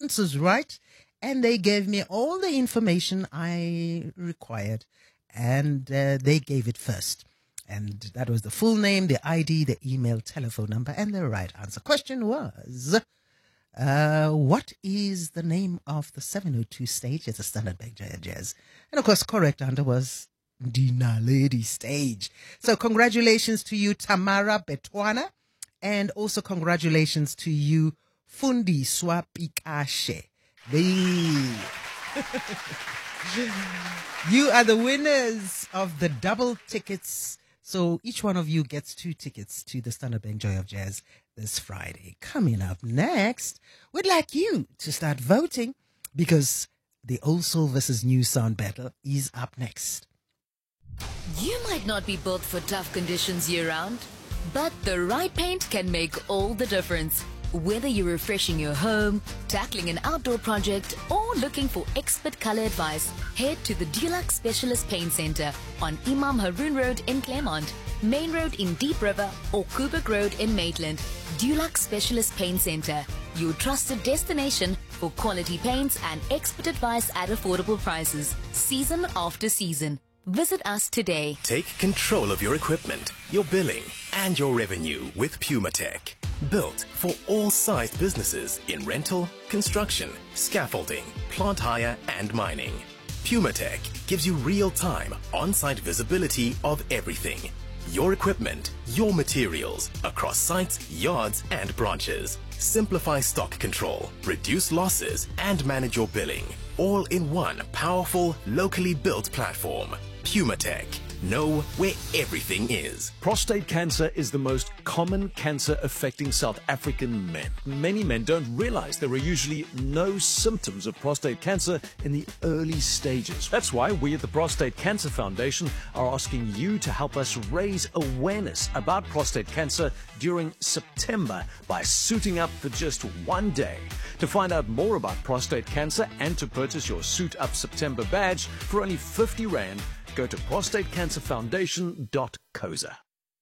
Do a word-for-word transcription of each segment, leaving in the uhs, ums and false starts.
answers right, and they gave me all the information I required, and uh, they gave it first. And that was the full name, the I D, the email, telephone number, and the right answer. Question was, uh, what is the name of the seven oh two stage at the Standard Bank Jazz? And of course, correct answer was Dinaledi stage. So congratulations to you, Tamara Betwana, and also congratulations to you, Fundiswa Pikashe. They... You are the winners of the double tickets. So each one of you gets two tickets to the Standard Bank Joy of Jazz this Friday. Coming up next, we'd like you to start voting because the Old Soul versus New Sound battle is up next. You might not be built for tough conditions year-round, but the right paint can make all the difference. Whether you're refreshing your home, tackling an outdoor project, or looking for expert color advice, head to the Dulux Specialist Paint Center on Imam Haroon Road in Claremont, Main Road in Deep River, or Kubrick Road in Maitland. Dulux Specialist Paint Center, your trusted destination for quality paints and expert advice at affordable prices, season after season. Visit us today. Take control of your equipment, your billing, and your revenue with PumaTech. Built for all sized businesses in rental, construction, scaffolding, plant hire, and mining. PumaTech gives you real-time, on-site visibility of everything. Your equipment, your materials, across sites, yards, and branches. Simplify stock control, reduce losses, and manage your billing. All in one powerful, locally built platform. PumaTech. Know where everything is. Prostate cancer is the most common cancer affecting South African men. Many men don't realize there are usually no symptoms of prostate cancer in the early stages. That's why we at the Prostate Cancer Foundation are asking you to help us raise awareness about prostate cancer during September by suiting up for just one day. To find out more about prostate cancer and to purchase your Suit Up September badge for only fifty rand, go to prostate cancer foundation dot coza.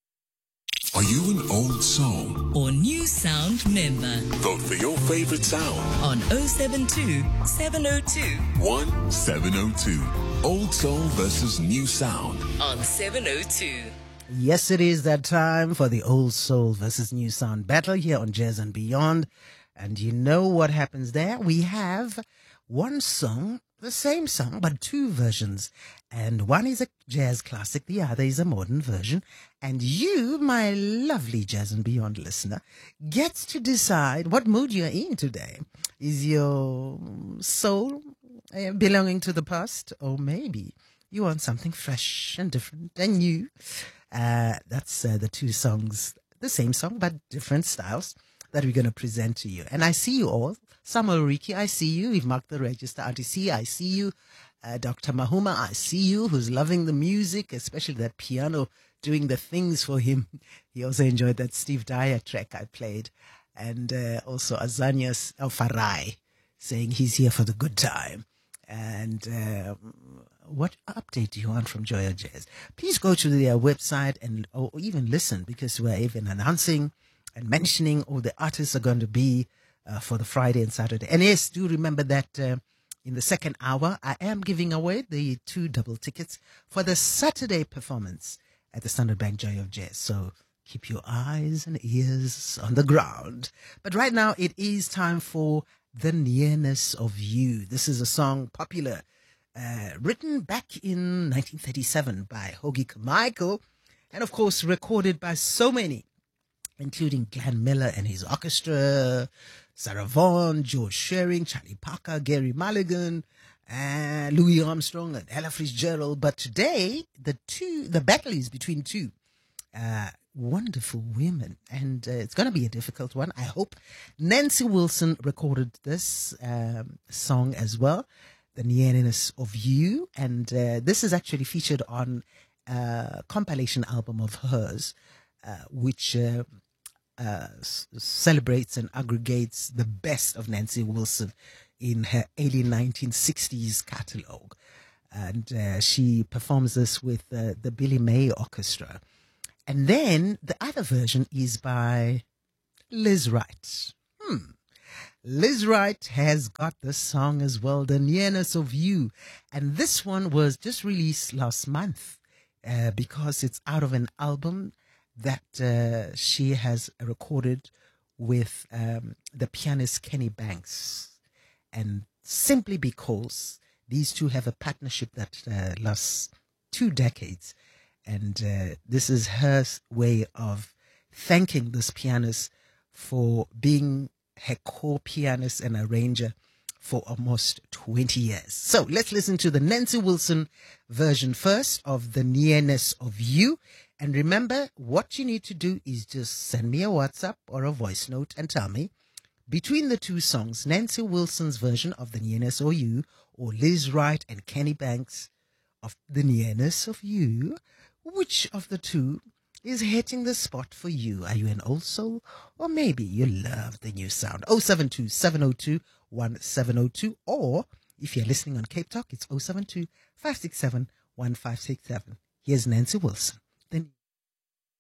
Are you an old soul or new sound member? Vote for your favorite sound on oh seven two, seven oh two, one seven oh two. Old soul versus new sound on seven oh two. Yes, it is that time for the Old Soul versus New Sound battle here on Jazz and Beyond. And you know what happens there? We have one song, the same song, but two versions. And one is a jazz classic, the other is a modern version. And you, my lovely Jazz and Beyond listener, gets to decide what mood you're in today. Is your soul uh, belonging to the past? Or maybe you want something fresh and different and new. Uh, that's uh, the two songs, the same song, but different styles that we're going to present to you. And I see you all. Samuel Riki, I see you. We've marked the register. Auntie C, I see you. Uh, Doctor Mahuma, I see you, who's loving the music, especially that piano doing the things for him. He also enjoyed that Steve Dyer track I played. And uh, also Azanias El Farai saying he's here for the good time. And uh, what update do you want from Joy of Jazz? Please go to their website and or even listen, because we're even announcing and mentioning all the artists are going to be uh, for the Friday and Saturday. And yes, do remember that uh, in the second hour, I am giving away the two double tickets for the Saturday performance at the Standard Bank Joy of Jazz. So keep your eyes and ears on the ground. But right now, it is time for The Nearness of You. This is a song popular, uh, written back in nineteen thirty-seven by Hoagie Carmichael, and of course recorded by so many, including Glenn Miller and his orchestra, Sarah Vaughan, George Shearing, Charlie Parker, Gary Mulligan, and Louis Armstrong and Ella Fitzgerald. But today, the two, the battle is between two uh, wonderful women, and uh, it's going to be a difficult one, I hope. Nancy Wilson recorded this um, song as well, The Nearness of You, and uh, this is actually featured on a compilation album of hers, uh, which uh, uh, s- celebrates and aggregates the best of Nancy Wilson in her early nineteen sixties catalog. And uh, she performs this with uh, the Billy May Orchestra. And then the other version is by Liz Wright. Hmm. Liz Wright has got the song as well, The Nearness of You. And this one was just released last month uh, because it's out of an album that uh, she has recorded with um, the pianist Kenny Banks. And simply because these two have a partnership that uh, lasts two decades. And uh, this is her way of thanking this pianist for being her core pianist and arranger for almost twenty years. So let's listen to the Nancy Wilson version first of The Nearness of You. And remember, what you need to do is just send me a WhatsApp or a voice note and tell me, between the two songs, Nancy Wilson's version of The Nearness of You or Liz Wright and Kenny Banks of The Nearness of You, which of the two is hitting the spot for you? Are you an old soul? Or maybe you love the new sound? oh seven two, seven oh two, one seven oh two. Or if you're listening on Cape Talk, it's oh seven two, five six seven, one five six seven. Here's Nancy Wilson.